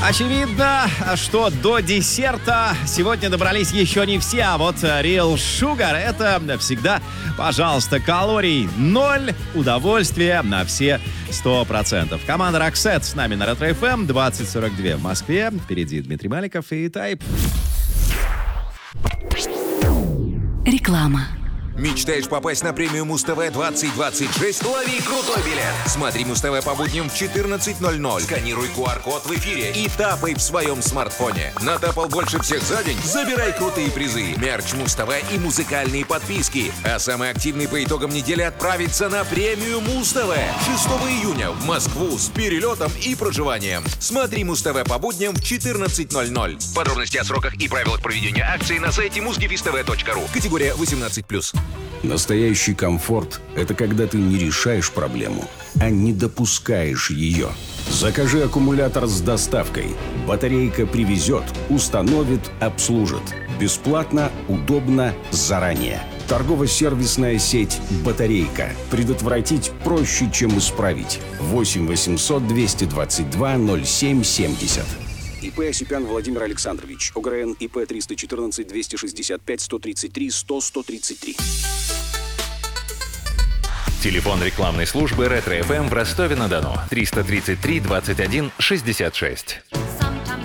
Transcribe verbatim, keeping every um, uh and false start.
Очевидно, что до десерта сегодня добрались еще не все, а вот Real Sugar — это всегда, пожалуйста, калорий ноль, удовольствие на все сто процентов. Команда Roxette с нами на Ретро эф эм, двадцать сорок два в Москве. Впереди Дмитрий Маликов и Тайп. Реклама. Мечтаешь попасть на премию Муз-ТВ двадцать двадцать шесть? Лови крутой билет! Смотри Муз-ТВ по будням в четырнадцать ноль ноль. Сканируй ку ар-код в эфире и тапай в своем смартфоне. Натапал больше всех за день? Забирай крутые призы, мерч Муз-ТВ и музыкальные подписки. А самый активный по итогам недели отправится на премию Муз-ТВ шестого июня в Москву с перелетом и проживанием. Смотри Муз-ТВ по будням в четырнадцать ноль ноль. Подробности о сроках и правилах проведения акции на сайте музгифиств точка ру. Категория восемнадцать плюс. Настоящий комфорт – это когда ты не решаешь проблему, а не допускаешь ее. Закажи аккумулятор с доставкой. Батарейка привезет, установит, обслужит. Бесплатно, удобно, заранее. Торгово-сервисная сеть «Батарейка». Предотвратить проще, чем исправить. восемь восемьсот двести двадцать два ноль семь семьдесят. ИП Осипян Владимир Александрович. ОГРН ИП триста четырнадцать двести шестьдесят пять сто тридцать три сто сто тридцать три. Телефон рекламной службы Ретро эф эм в Ростове-на-Дону. триста тридцать три двадцать один шестьдесят шесть.